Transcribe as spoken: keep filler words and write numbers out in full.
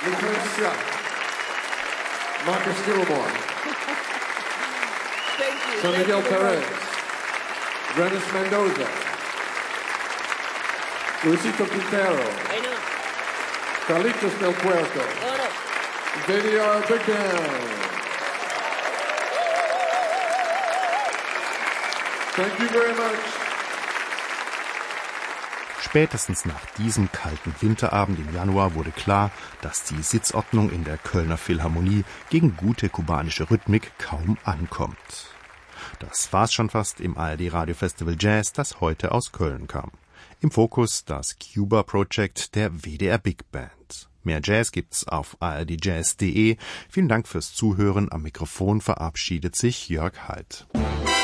Lucrezia, Marcus Gilmore, Thank you. San Thank Miguel you very Perez, Renis Mendoza, Luisito Quintero, I know. Carlitos Del Puerto, Oh, no. J D R Big Band. Thank you very much. Spätestens nach diesem kalten Winterabend im Januar wurde klar, dass die Sitzordnung in der Kölner Philharmonie gegen gute kubanische Rhythmik kaum ankommt. Das war's schon fast im A R D Radio Festival Jazz, das heute aus Köln kam. Im Fokus das Cuba Project der W D R Big Band. Mehr Jazz gibt's auf a r d jazz punkt d e. Vielen Dank fürs Zuhören. Am Mikrofon verabschiedet sich Jörg Haidt.